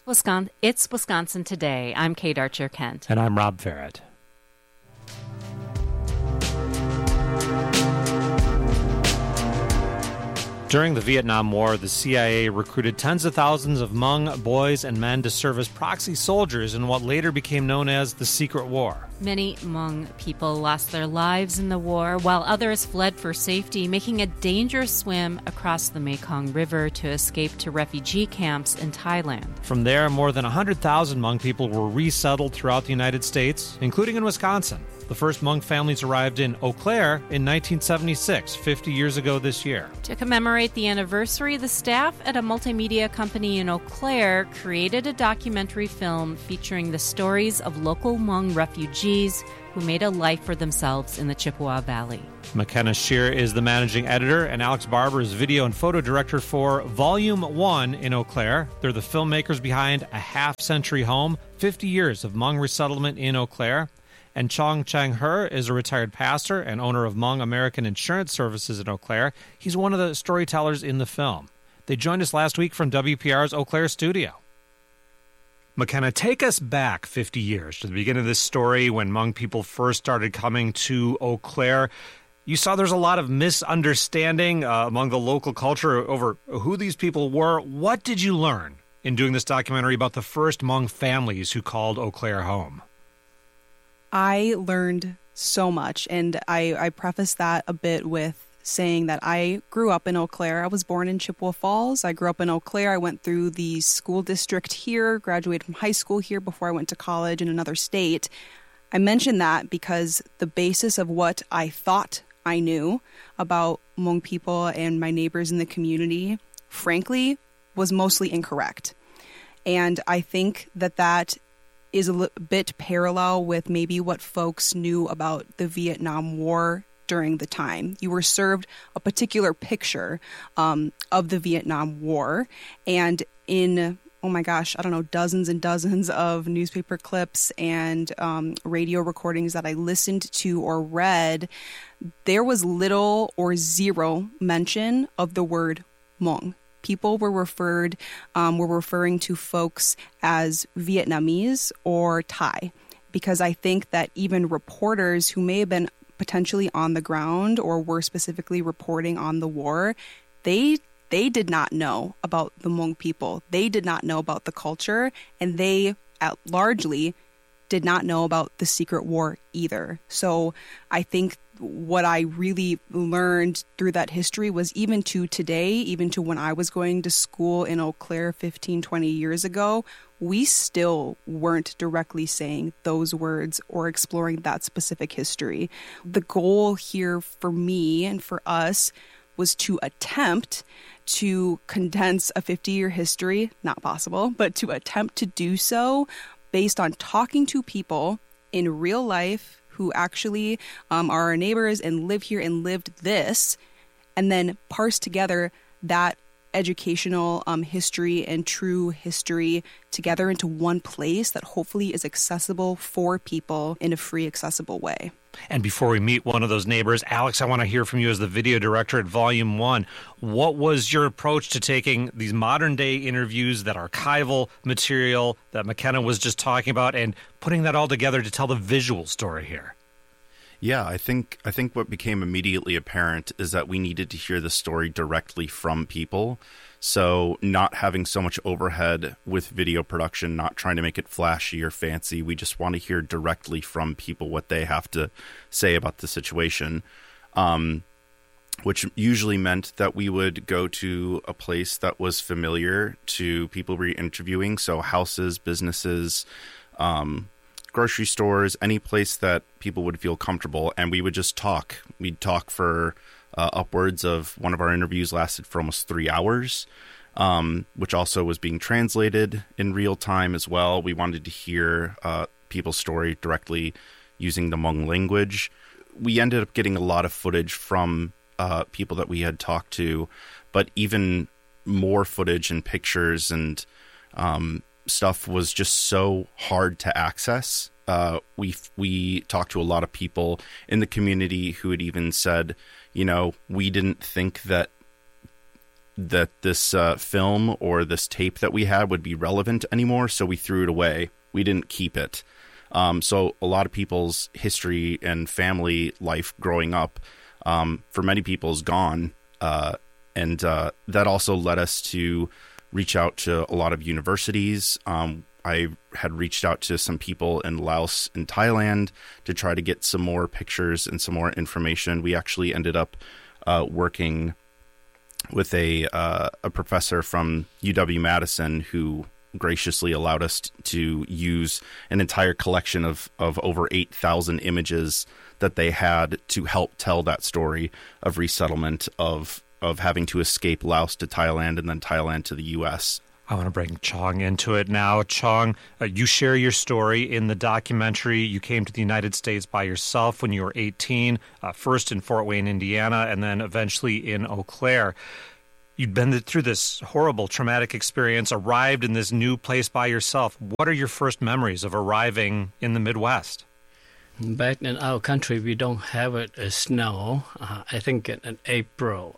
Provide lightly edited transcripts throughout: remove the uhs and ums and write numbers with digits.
It's Wisconsin Today. I'm Kate Archer-Kent. And I'm Rob Farrett. During the Vietnam War, the CIA recruited tens of thousands of Hmong boys and men to serve as proxy soldiers in what later became known as the Secret War. Many Hmong people lost their lives in the war, while others fled for safety, making a dangerous swim across the Mekong River to escape to refugee camps in Thailand. From there, more than 100,000 Hmong people were resettled throughout the United States, including in Wisconsin. The first Hmong families arrived in Eau Claire in 1976, 50 years ago this year. To commemorate the anniversary, the staff at a multimedia company in Eau Claire created a documentary film featuring the stories of local Hmong refugees who made a life for themselves in the Chippewa Valley. McKenna Shear is the managing editor, and Alex Barber is video and photo director for Volume 1 in Eau Claire. They're the filmmakers behind A Half-Century Home, 50 years of Hmong resettlement in Eau Claire. And Chong Chang-Her is a retired pastor and owner of Hmong American Insurance Services in Eau Claire. He's one of the storytellers in the film. They joined us last week from WPR's Eau Claire studio. McKenna, take us back 50 years to the beginning of this story when Hmong people first started coming to Eau Claire. You saw there's a lot of misunderstanding among the local culture over who these people were. What did you learn in doing this documentary about the first Hmong families who called Eau Claire home? I learned so much, and I preface that a bit with saying that I grew up in Eau Claire. I was born in Chippewa Falls. I grew up in Eau Claire. I went through the school district here, graduated from high school here before I went to college in another state. I mention that because the basis of what I thought I knew about Hmong people and my neighbors in the community, frankly, was mostly incorrect. And I think that is a bit parallel with maybe what folks knew about the Vietnam War during the time. You were served a particular picture of the Vietnam War, and in, dozens and dozens of newspaper clips and radio recordings that I listened to or read, there was little or zero mention of the word Hmong. People were referring to folks as Vietnamese or Thai, because I think that even reporters who may have been potentially on the ground or were specifically reporting on the war, they did not know about the Hmong people. They did not know about the culture, and they largely did not know about the Secret War either. So I think what I really learned through that history was even to today, even to when I was going to school in Eau Claire 15, 20 years ago, we still weren't directly saying those words or exploring that specific history. The goal here for me and for us was to attempt to condense a 50-year history, not possible, but to attempt to do so based on talking to people in real life who actually are our neighbors and live here and lived this, and then parse together that educational history and true history together into one place that hopefully is accessible for people in a free, accessible way. And before we meet one of those neighbors, Alex, I want to hear from you as the video director at Volume 1. What was your approach to taking these modern-day interviews, that archival material that McKenna was just talking about, and putting that all together to tell the visual story here? Yeah, I think what became immediately apparent is that we needed to hear the story directly from people. So not having so much overhead with video production, not trying to make it flashy or fancy. We just want to hear directly from people what they have to say about the situation, which usually meant that we would go to a place that was familiar to people we were interviewing. So houses, businesses, grocery stores, any place that people would feel comfortable, and we would just talk. We'd talk for upwards of, one of our interviews lasted for almost 3 hours, which also was being translated in real time as well. We wanted to hear people's story directly using the Hmong language. We ended up getting a lot of footage from people that we had talked to, but even more footage and pictures and stuff was just so hard to access. We talked to a lot of people in the community who had even said, we didn't think that that this film or this tape that we had would be relevant anymore, so we threw it away. We didn't keep it. So a lot of people's history and family life growing up, for many people, is gone. And that also led us to reach out to a lot of universities. I had reached out to some people in Laos and Thailand to try to get some more pictures and some more information. We actually ended up working with a professor from UW-Madison who graciously allowed us to use an entire collection of over 8,000 images that they had to help tell that story of resettlement, of having to escape Laos to Thailand and then Thailand to the U.S. I want to bring Chong into it now. Chong, you share your story in the documentary. You came to the United States by yourself when you were 18, first in Fort Wayne, Indiana, and then eventually in Eau Claire. You'd been through this horrible, traumatic experience, arrived in this new place by yourself. What are your first memories of arriving in the Midwest? Back in our country, we don't have snow. I think in April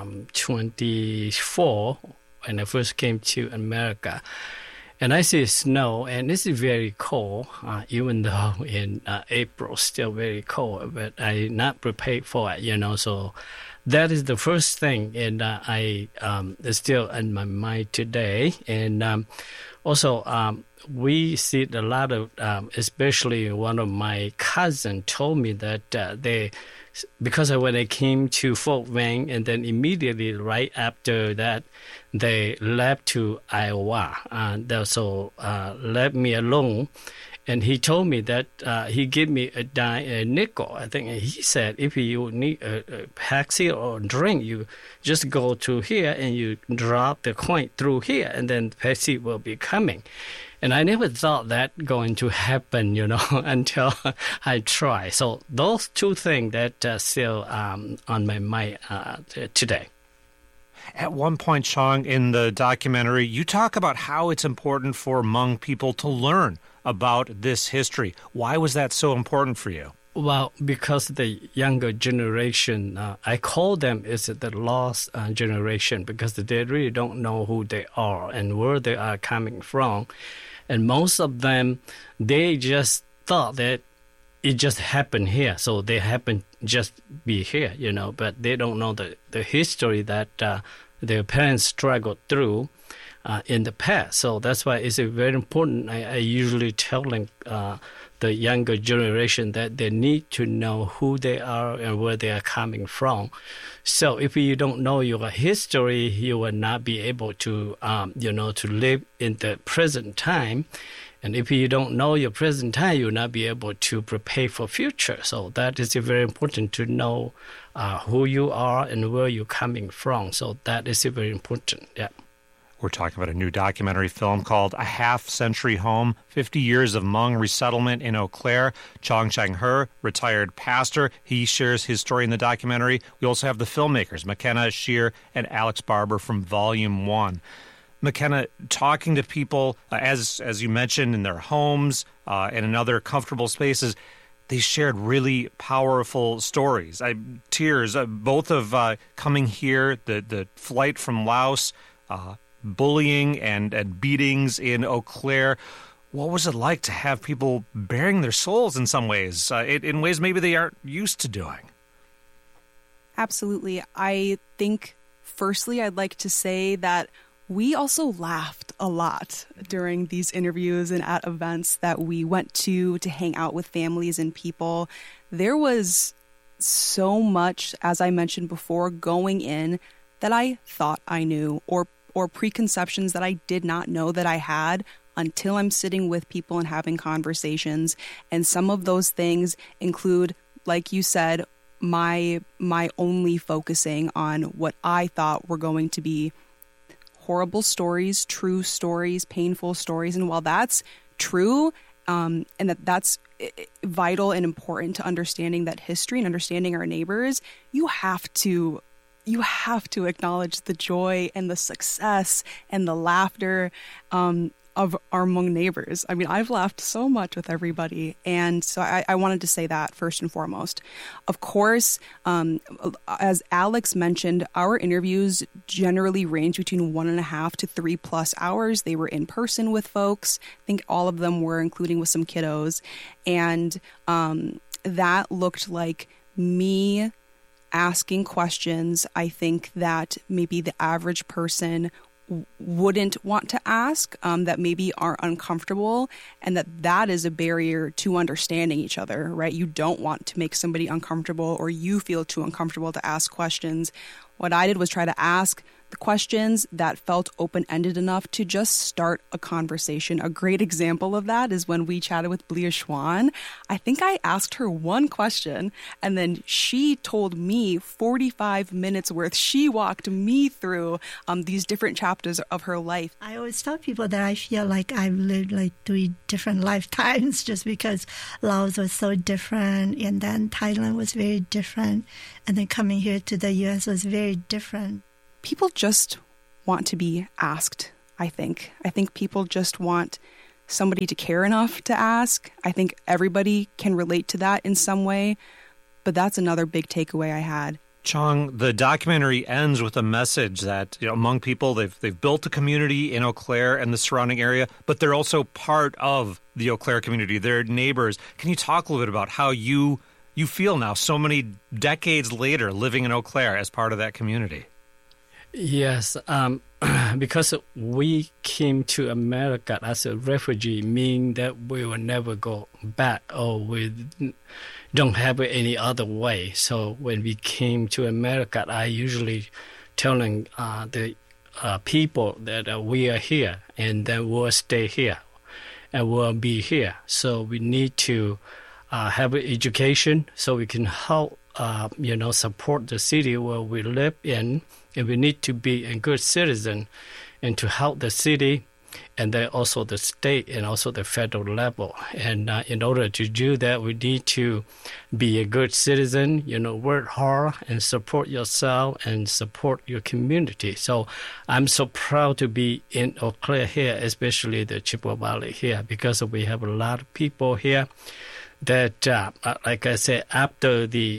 24, when I first came to America, and I see snow, and this is very cold, even though in April still very cold, but I'm not prepared for it, so that is the first thing, and I is still in my mind today. And also, we see a lot of, especially one of my cousins told me that because when they came to Fort Wayne, and then immediately right after that, they left to Iowa, and also left me alone. And he told me that he gave me a nickel. I think he said, if you need a taxi or a drink, you just go to here and you drop the coin through here, and then the taxi will be coming. And I never thought that going to happen, until I try. So those two things that still on my mind today. At one point, Chong, in the documentary, you talk about how it's important for Hmong people to learn about this history. Why was that so important for you? Well, because the younger generation, I call them is the lost generation, because they really don't know who they are and where they are coming from. And most of them, they just thought that it just happened here. So they happen just be here, but they don't know the history that their parents struggled through in the past. So that's why it's very important. I usually telling the younger generation that they need to know who they are and where they are coming from. So if you don't know your history, you will not be able to, to live in the present time. And if you don't know your present time, you will not be able to prepare for future. So that is very important to know who you are and where you're coming from. So that is very important, yeah. We're talking about a new documentary film called A Half Century Home, 50 Years of Hmong Resettlement in Eau Claire. Chong Chang-He, retired pastor, he shares his story in the documentary. We also have the filmmakers, McKenna Shear and Alex Barber from Volume 1. McKenna, talking to people, as you mentioned, in their homes and in other comfortable spaces, they shared really powerful stories. Tears, both of coming here, the flight from Laos, bullying and beatings in Eau Claire. What was it like to have people bearing their souls in some ways, in ways maybe they aren't used to doing? Absolutely. I think, firstly, I'd like to say that we also laughed a lot during these interviews and at events that we went to hang out with families and people. There was so much, as I mentioned before, going in that I thought I knew, or preconceptions that I did not know that I had until I'm sitting with people and having conversations. And some of those things include, like you said, my only focusing on what I thought were going to be horrible stories, true stories, painful stories. And while that's true, and that's vital and important to understanding that history and understanding our neighbors, you have to acknowledge the joy and the success and the laughter. of our Hmong neighbors. I mean, I've laughed so much with everybody. And so I wanted to say that first and foremost. Of course, as Alex mentioned, our interviews generally range between 1.5 to 3+ hours. They were in person with folks. I think all of them were, including with some kiddos. And that looked like me asking questions I think that maybe the average person wouldn't want to ask, that maybe are uncomfortable, and that is a barrier to understanding each other, right? You don't want to make somebody uncomfortable, or you feel too uncomfortable to ask questions. What I did was try to ask the questions that felt open-ended enough to just start a conversation. A great example of that is when we chatted with Blia Schwan. I think I asked her one question, and then she told me 45 minutes worth. She walked me through these different chapters of her life. I always tell people that I feel like I've lived like 3 different lifetimes just because Laos was so different, and then Thailand was very different, and then coming here to the U.S. was very different. People just want to be asked, I think. I think people just want somebody to care enough to ask. I think everybody can relate to that in some way, but that's another big takeaway I had. Chong, the documentary ends with a message that, you know, Hmong people, they've built a community in Eau Claire and the surrounding area, but they're also part of the Eau Claire community. They're neighbors. Can you talk a little bit about how you feel now, so many decades later, living in Eau Claire as part of that community? Yes, because we came to America as a refugee, meaning that we will never go back, or we don't have any other way. So when we came to America, I usually telling the people that we are here, and then we'll stay here, and we'll be here. So we need to have an education so we can help, support the city where we live in. And we need to be a good citizen and to help the city, and then also the state and also the federal level. And in order to do that, we need to be a good citizen, work hard and support yourself and support your community. So I'm so proud to be in Eau Claire here, especially the Chippewa Valley here, because we have a lot of people here that, like I said, after the,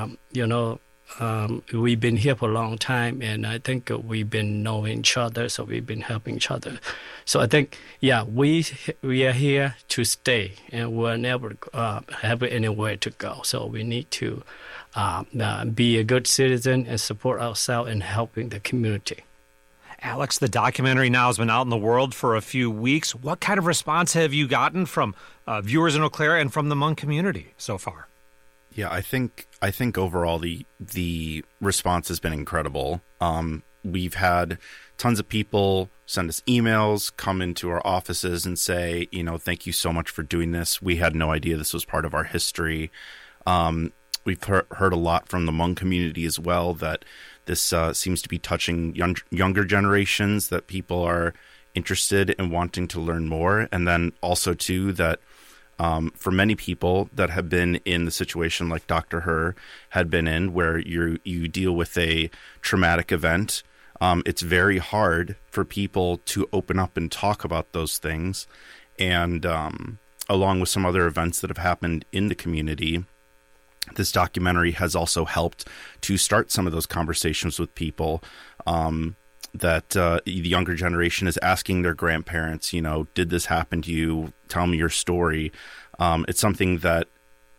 we've been here for a long time, and I think we've been knowing each other, so we've been helping each other. So I think, we are here to stay, and we'll never have anywhere to go. So we need to be a good citizen and support ourselves in helping the community. Alex, the documentary now has been out in the world for a few weeks. What kind of response have you gotten from viewers in Eau Claire and from the Hmong community so far? Yeah, I think overall the response has been incredible. We've had tons of people send us emails, come into our offices and say, thank you so much for doing this. We had no idea this was part of our history. We've heard a lot from the Hmong community as well, that this seems to be touching younger generations, that people are interested in wanting to learn more. And then also, too, that for many people that have been in the situation like Dr. He had been in, where you deal with a traumatic event, it's very hard for people to open up and talk about those things. And along with some other events that have happened in the community, this documentary has also helped to start some of those conversations with people, that the younger generation is asking their grandparents, did this happen to you? Tell me your story. It's something that,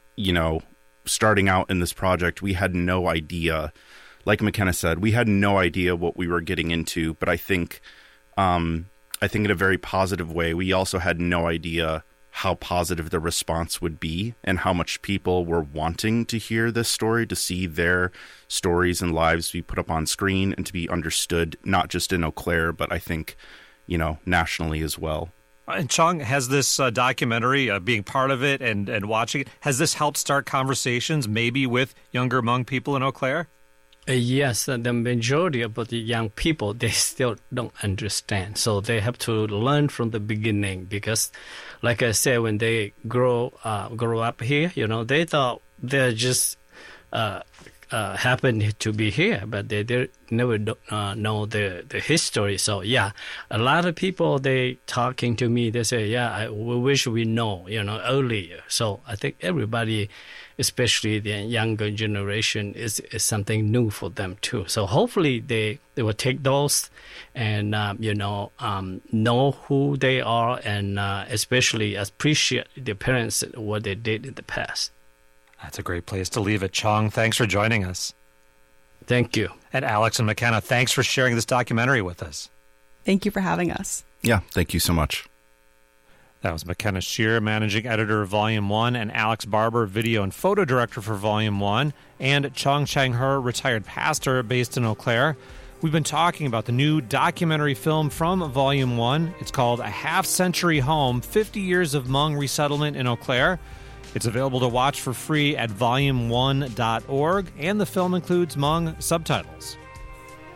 starting out in this project, we had no idea. Like McKenna said, we had no idea what we were getting into. But I think in a very positive way, we also had no idea how positive the response would be and how much people were wanting to hear this story, to see their stories and lives be put up on screen and to be understood, not just in Eau Claire, but I think, nationally as well. And Chong, has this documentary, being part of it and watching it, has this helped start conversations maybe with younger Hmong people in Eau Claire? Yes, the majority of the young people, they still don't understand. So they have to learn from the beginning, because, like I said, when they grow up here, they thought they're just happened to be here, but they never know the history. So yeah, a lot of people, they talking to me, they say, we wish we know, earlier. So I think everybody, especially the younger generation, is something new for them too. So hopefully they will take those and know who they are, and especially appreciate their parents, what they did in the past. That's a great place to leave it. Chong, thanks for joining us. Thank you. And Alex and McKenna, thanks for sharing this documentary with us. Thank you for having us. Yeah, thank you so much. That was McKenna Shear, managing editor of Volume 1, and Alex Barber, video and photo director for Volume 1, and Chong Chang-Her, retired pastor based in Eau Claire. We've been talking about the new documentary film from Volume 1. It's called A Half-Century Home, 50 Years of Hmong Resettlement in Eau Claire. It's available to watch for free at volume1.org, and the film includes Hmong subtitles.